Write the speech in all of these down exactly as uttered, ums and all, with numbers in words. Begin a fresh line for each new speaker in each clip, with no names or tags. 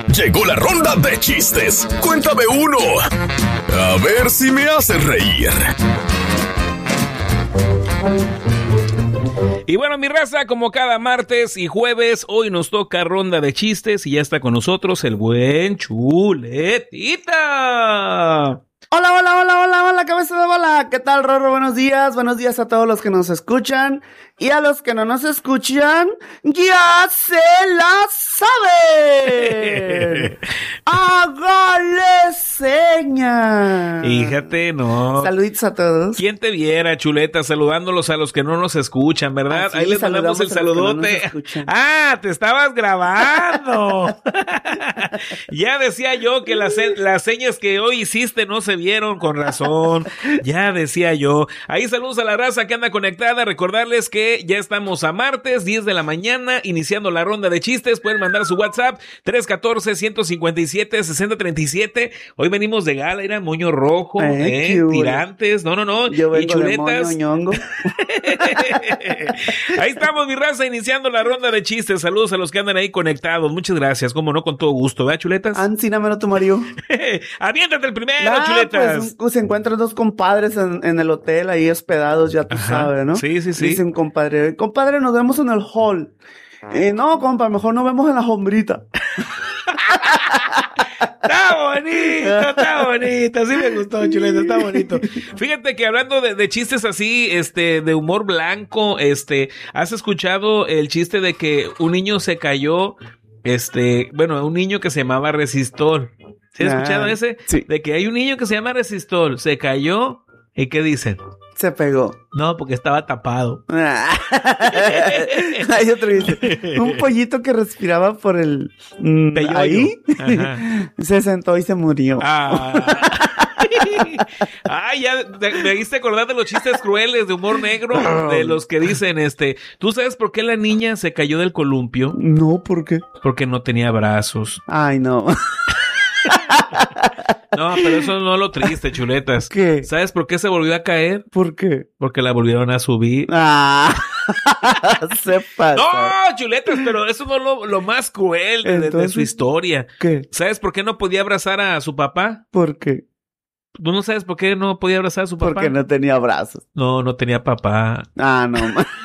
Llegó la ronda de chistes. Cuéntame uno. A ver si me haces reír.
Y bueno, mi raza, como cada martes y jueves, hoy nos toca ronda de chistes y ya está con nosotros el buen Chuletita.
Hola, hola, hola, hola, hola, cabeza de bola. ¿Qué tal, Rorro? Buenos días. Buenos días a todos los que nos escuchan. Y a los que no nos escuchan, ya se la saben. ¡Hágale seña!
Fíjate, no.
Saluditos a todos.
¿Quién te viera, Chuleta, saludándolos a los que no nos escuchan, verdad?
Ah, sí,
ahí les mandamos el saludote.
No
ah, te estabas grabando. Ya decía yo que las, las señas que hoy hiciste no se vieron, con razón. Ya decía yo. Ahí saludos a la raza que anda conectada. Recordarles que ya estamos a martes, diez de la mañana, iniciando la ronda de chistes. Pueden mandar su WhatsApp, tres uno cuatro, uno cinco siete, seis cero tres siete. Hoy venimos de gala, era moño rojo, eh, eh tirantes, no, no, no,
yo vengo
y chuletas.
De moño,
Ahí estamos, mi raza, iniciando la ronda de chistes. Saludos a los que andan ahí conectados. Muchas gracias, como no, con todo gusto, ¿verdad, chuletas?
Ansínamelo tu Mario.
Aviéntate el primero,
nah,
chuletas.
Pues, se encuentran dos compadres en, en el hotel ahí hospedados, ya tú Ajá. sabes, ¿no?
Sí, sí, sí.
Dicen, compadre, compadre, nos vemos en el hall. Eh, no, compa, mejor nos vemos en la sombrita.
Está bonito, está bonito. Sí me gustó, Chuleta, está bonito. Fíjate que hablando de, de chistes así, este, de humor blanco, este, ¿has escuchado el chiste de que un niño se cayó, este, bueno, un niño que se llamaba Resistol? ¿Sí has ah, escuchado ese?
Sí.
De que hay un niño que se llama Resistol, se cayó, ¿y qué dicen?
Se pegó.
No, porque estaba tapado.
Hay otro dice, un pollito que respiraba por el... Mm, ahí, Ajá. se sentó y se murió.
Ah. Ay, ya me diste acordar de los chistes crueles de humor negro, de los que dicen, este, ¿tú sabes por qué la niña se cayó del columpio?
No, ¿por qué?
Porque no tenía brazos.
Ay, no.
No, pero eso no es lo triste, chuletas.
¿Qué?
¿Sabes por qué se volvió a caer?
¿Por qué?
Porque la volvieron a subir.
Ah, se pasa.
No, chuletas, pero eso no es lo, lo más cruel de, Entonces, de su historia.
¿Qué?
¿Sabes por qué no podía abrazar a su papá?
¿Por qué?
¿Tú no sabes por qué no podía abrazar a su papá?
Porque no tenía brazos.
No, no tenía papá.
Ah, no.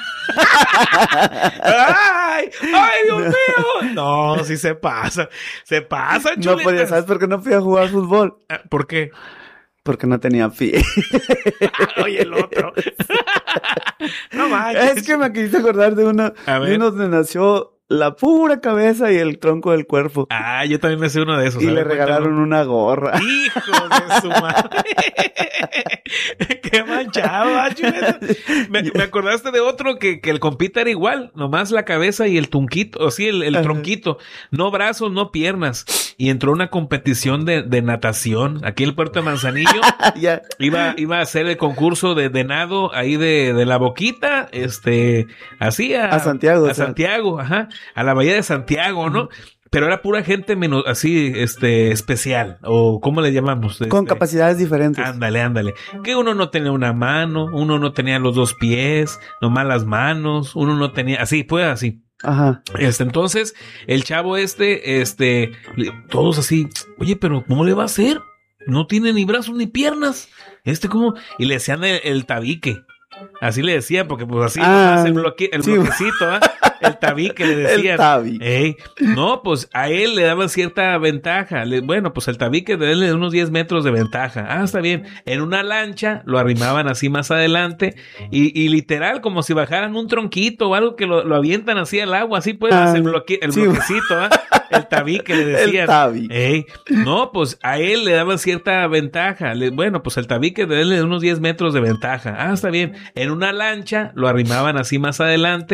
¡Ay! ¡Ay, Dios mío! No, sí se pasa. Se pasa, chuletas.
No podía, ¿sabes por qué no fui a jugar fútbol?
¿Por qué?
Porque no tenía pie.
Oye, el otro. No manches.
Es que me quise acordar de uno, de uno donde nació la pura cabeza y el tronco del cuerpo.
Ah, yo también me sé uno de esos.
Y le regalaron Cuéntame. una gorra.
¡Hijo de su madre! ¡Qué manchado! Me, me acordaste de otro que, que el compita era igual. Nomás la cabeza y el tunquito. O sí, el, el tronquito. No brazos, no piernas. Y entró a una competición de, de natación. Aquí en el puerto de Manzanillo.
yeah.
iba, iba a hacer el concurso de, de nado ahí de, de la Boquita. Este, así a...
A Santiago.
A o sea. Santiago, ajá. A la bahía de Santiago, ¿no? Pero era pura gente menos así, este, especial, o ¿cómo le llamamos? Este,
con capacidades diferentes.
Ándale, ándale. Que uno no tenía una mano, uno no tenía los dos pies, nomás las manos, uno no tenía, así, pues así.
Ajá.
Este, entonces, el chavo este, este, todos así, oye, pero ¿cómo le va a hacer? No tiene ni brazos ni piernas. Este, ¿cómo? Y le decían el, el tabique. Así le decían, porque pues así
ah,
el, bloque, el
sí.
bloquecito, ¿eh? El tabique le decían.
El tabi.
Ey, no, pues a él le daban cierta ventaja. Le, bueno, pues el tabique de él le da unos diez metros de ventaja. Ah, está bien. En una lancha lo arrimaban así más adelante y, y literal como si bajaran un tronquito o algo que lo, lo avientan así al agua. Así pues ah, el, bloque, el sí. bloquecito, ¿eh? El tabique le decían.
El tabi.
Ey, no, pues a él le daban cierta ventaja. Le, bueno, pues el tabique de él le da unos diez metros de ventaja. Ah, está bien. En una lancha lo arrimaban así más adelante